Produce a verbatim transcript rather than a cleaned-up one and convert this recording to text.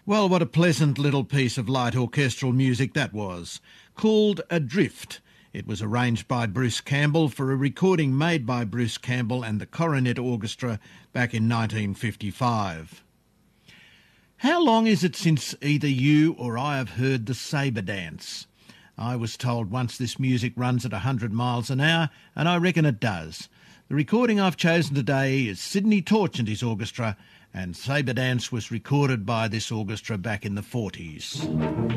Well, what a pleasant little piece of light orchestral music that was. Called Adrift. It was arranged by Bruce Campbell for a recording made by Bruce Campbell and the Coronet Orchestra back in nineteen fifty-five. How long is it since either you or I have heard the sabre dance? I was told once this music runs at one hundred miles an hour, and I reckon it does. The recording I've chosen today is Sidney Torch and his orchestra, and Sabre Dance was recorded by this orchestra back in the forties.